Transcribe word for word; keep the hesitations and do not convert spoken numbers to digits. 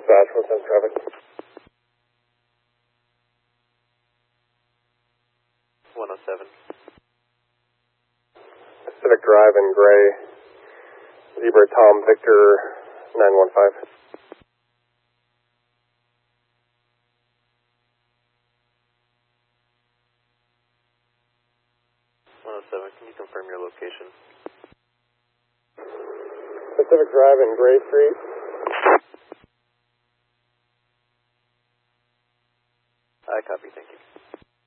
dispatch, one seven traffic. one oh seven. Pacific Drive in Gray, Zebra Tom Victor nine one five. one oh seven, can you confirm your location? Pacific Drive in Gray Street. I copy, thank you.